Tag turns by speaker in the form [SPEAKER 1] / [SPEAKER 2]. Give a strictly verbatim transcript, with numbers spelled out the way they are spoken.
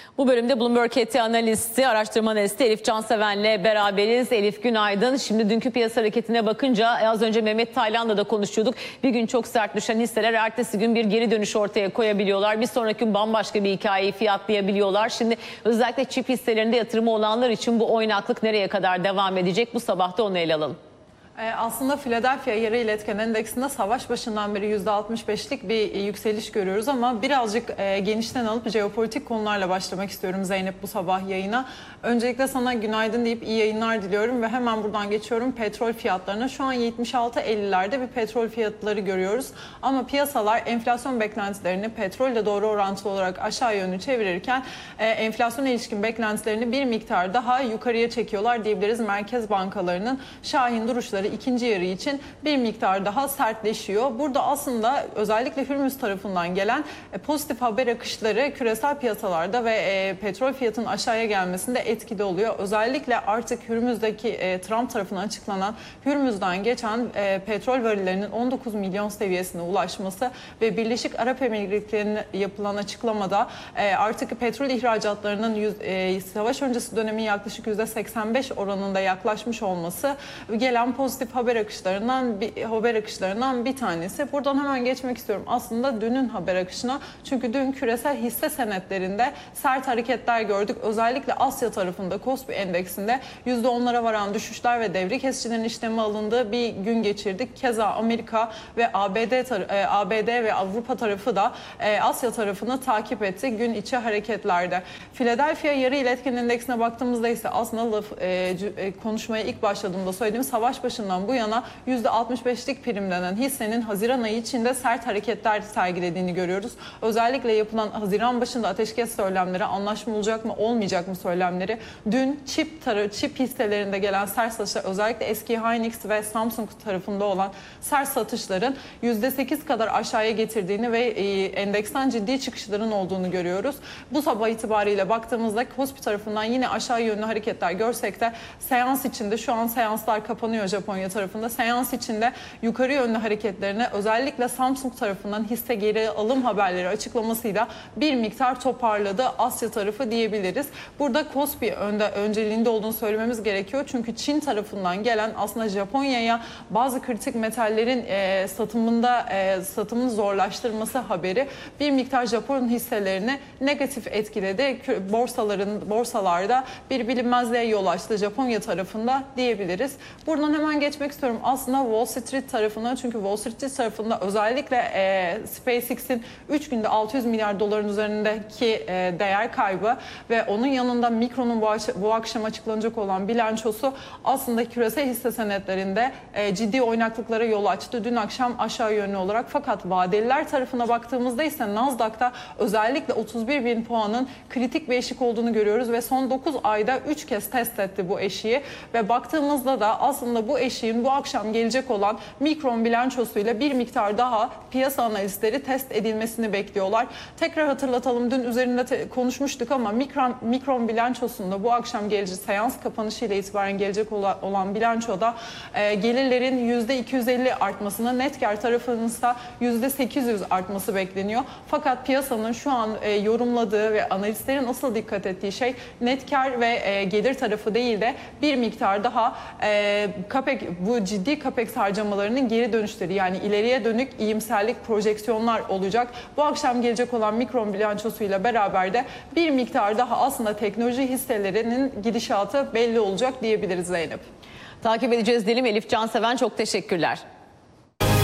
[SPEAKER 1] Bu bölümde Bloomberg Eti analisti, araştırma analisti Elif Canseven'le beraberiz. Elif günaydın. Şimdi dünkü piyasa hareketine bakınca az önce Mehmet Taylan'la da konuşuyorduk. Bir gün çok sert düşen hisseler ertesi gün bir geri dönüş ortaya koyabiliyorlar. Bir sonraki gün bambaşka bir hikayeyi fiyatlayabiliyorlar. Şimdi özellikle çip hisselerinde yatırımı olanlar için bu oynaklık nereye kadar devam edecek? Bu sabah da onu ele alalım.
[SPEAKER 2] Aslında Philadelphia Yarı İletken Endeksinde savaş başından beri yüzde altmış beşlik bir yükseliş görüyoruz ama birazcık genişten alıp jeopolitik konularla başlamak istiyorum Zeynep bu sabah yayına. Öncelikle sana günaydın deyip iyi yayınlar diliyorum ve hemen buradan geçiyorum petrol fiyatlarına. Şu an yetmiş altı ellilerde bir petrol fiyatları görüyoruz ama piyasalar enflasyon beklentilerini petrolle doğru orantılı olarak aşağı yönlü çevirirken enflasyona ilişkin beklentilerini bir miktar daha yukarıya çekiyorlar diyebiliriz. Merkez bankalarının şahin duruşları ikinci yarı için bir miktar daha sertleşiyor. Burada aslında özellikle Hürmüz tarafından gelen pozitif haber akışları küresel piyasalarda ve petrol fiyatının aşağıya gelmesinde etkili oluyor. Özellikle artık Hürmüz'deki Trump tarafından açıklanan Hürmüz'den geçen petrol varillerinin on dokuz milyon seviyesine ulaşması ve Birleşik Arap Emirlikleri'ne yapılan açıklamada artık petrol ihracatlarının savaş öncesi dönemin yaklaşık yüzde seksen beş oranında yaklaşmış olması gelen pozitif haber akışlarından bir haber akışlarından bir tanesi. Buradan hemen geçmek istiyorum. Aslında dünün haber akışına. Çünkü dün küresel hisse senetlerinde sert hareketler gördük. Özellikle Asya tarafında Kospi endeksinde yüzde onlara varan düşüşler ve devre kesicilerin işleme alındığı bir gün geçirdik. Keza Amerika ve A B D A B D ve Avrupa tarafı da Asya tarafını takip etti gün içi hareketlerde. Philadelphia Yarı İletken Endeksine baktığımızda ise aslında laf, e, konuşmaya ilk başladığımda söylediğim savaş başından bu yana yüzde altmış beşlik primlenen hissenin Haziran ayı içinde sert hareketler sergilediğini görüyoruz. Özellikle yapılan Haziran başında ateşkes söylemleri, anlaşma olacak mı olmayacak mı söylemleri, dün çip tarı, çip hisselerinde gelen sert satışlar, özellikle eski Hynix ve Samsung tarafında olan sert satışların yüzde sekiz kadar aşağıya getirdiğini ve endeksten ciddi çıkışların olduğunu görüyoruz. Bu sabah itibariyle baktığımızda Kospi tarafından yine aşağı yönlü hareketler görsek de seans içinde şu an seanslar kapanıyor Japonya tarafında. Seans içinde yukarı yönlü hareketlerine özellikle Samsung tarafından hisse geri alım haberleri açıklamasıyla bir miktar toparladı Asya tarafı diyebiliriz. Burada Kospi önde, önceliğinde olduğunu söylememiz gerekiyor. Çünkü Çin tarafından gelen aslında Japonya'ya bazı kritik metallerin e, satımında e, satımını zorlaştırması haberi bir miktar Japon hisselerini negatif etkiledi. Borsaların borsalarda bir bilinmezliğe yol açtı Japonya tarafında diyebiliriz. Buradan hemen geçmek istiyorum aslında Wall Street tarafına, çünkü Wall Street tarafında özellikle e, SpaceX'in üç günde altı yüz milyar doların üzerindeki e, değer kaybı ve onun yanında Micron'un bu, bu akşam açıklanacak olan bilançosu aslında küresel hisse senetlerinde e, ciddi oynaklıklara yol açtı dün akşam aşağı yönlü olarak. Fakat vadeliler tarafına baktığımızda ise Nasdaq'ta özellikle otuz bir bin puanın kritik bir eşik olduğunu görüyoruz ve son dokuz ayda üç kez test etti bu eşiği ve baktığımızda da aslında bu eşiğin bu akşam gelecek olan Micron bilançosuyla bir miktar daha piyasa analistleri test edilmesini bekliyorlar. Tekrar hatırlatalım, dün üzerinde konuşmuştuk ama Micron, Micron bilançosunda bu akşam gelecek seans kapanışı ile itibaren gelecek olan, olan bilançoda e, gelirlerin yüzde iki yüz elli artmasına, net kar tarafının ise yüzde sekiz yüz artması bekleniyor. Fakat piyasanın şu an e, yorumladığı ve analistlerin asıl dikkat ettiği şey net kar ve e, gelir tarafı değil de bir miktar daha e, Capex, bu ciddi Capex harcamalarının geri dönüşleri, yani ileriye dönük iyimserlik projeksiyonlar olacak. Bu akşam gelecek olan Micron bilançosuyla beraber de bir miktar daha aslında teknoloji hisselerinin gidişatı belli olacak diyebiliriz Zeynep.
[SPEAKER 1] Takip edeceğiz diyelim. Elif Canseven, çok teşekkürler.